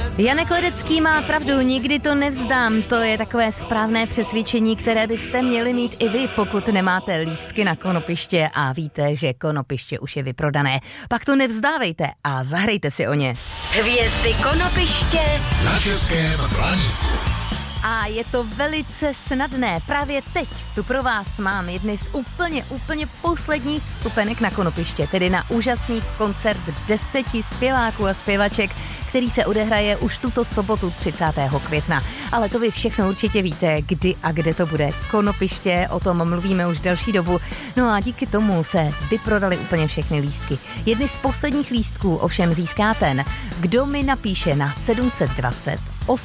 Janek Ledecký má pravdu, nikdy to nevzdám. To je takové správné přesvědčení, které byste měli mít i vy, pokud nemáte lístky na Konopiště a víte, že Konopiště už je vyprodané. Pak to nevzdávejte a zahrajte si o ně. Hvězdy Konopiště na Českém Blaní. A je to velice snadné. Právě teď tu pro vás mám jedny z úplně posledních vstupenek na Konopiště, tedy na úžasný koncert 10 zpěváků a zpěvaček, který se odehraje už tuto sobotu 30. května. Ale to vy všechno určitě víte, kdy a kde to bude. Konopiště, o tom mluvíme už delší dobu. No a díky tomu se vyprodaly úplně všechny lístky. Jedny z posledních lístků ovšem získá ten, kdo mi napíše na 720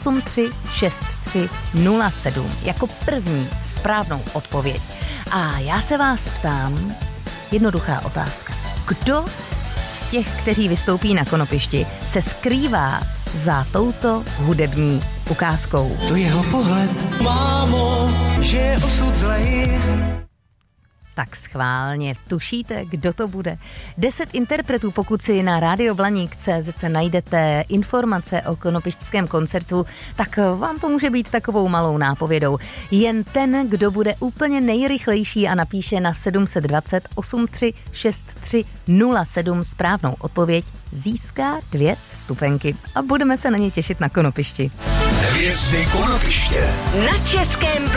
836307 jako první správnou odpověď. A já se vás ptám, jednoduchá otázka. Kdo z těch, kteří vystoupí na Konopišti, se skrývá za touto hudební ukázkou? To jeho pohled, mámo, že je osud zlej. Tak schválně, tušíte, kdo to bude? 10 interpretů, pokud si na radioblaník.cz najdete informace o konopišťském koncertu, tak vám to může být takovou malou nápovědou. Jen ten, kdo bude úplně nejrychlejší a napíše na 720 836307 správnou odpověď, získá 2 vstupenky a budeme se na ně těšit na Konopišti. Hvězdy Konopiště na Českém